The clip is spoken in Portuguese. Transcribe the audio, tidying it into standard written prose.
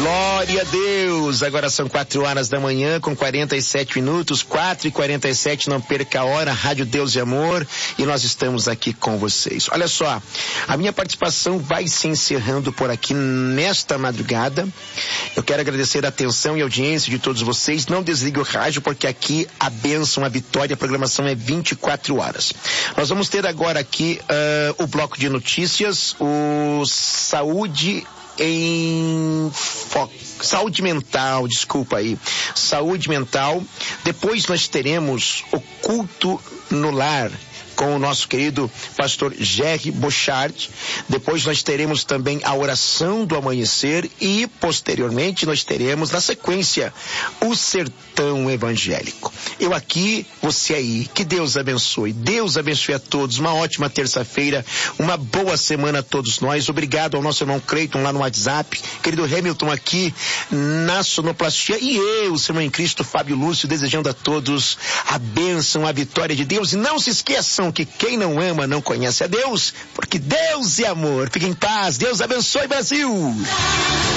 Glória a Deus. Agora são 4 horas da manhã com 47 minutos, 4h47, não perca a hora, Rádio Deus e Amor, e nós estamos aqui com vocês. Olha só, a minha participação vai se encerrando por aqui nesta madrugada. Eu quero agradecer a atenção e audiência de todos vocês. Não desligue o rádio, porque aqui a bênção, a vitória, a programação é 24 horas. Nós vamos ter agora aqui o bloco de notícias, o Saúde mental, desculpa aí, saúde mental. Depois nós teremos o culto no lar com o nosso querido pastor Jerry Bochard. Depois nós teremos também a oração do amanhecer e posteriormente nós teremos na sequência o sertão evangélico. Eu aqui, você aí, que Deus abençoe. Deus abençoe a todos, uma ótima terça-feira, uma boa semana a todos nós. Obrigado ao nosso irmão Cleiton lá no WhatsApp, querido Hamilton aqui na sonoplastia, e eu, seu irmão em Cristo, Fábio Lúcio, desejando a todos a bênção, a vitória de Deus. E não se esqueçam que quem não ama não conhece a Deus, porque Deus é amor. Fique em paz, Deus abençoe, Brasil!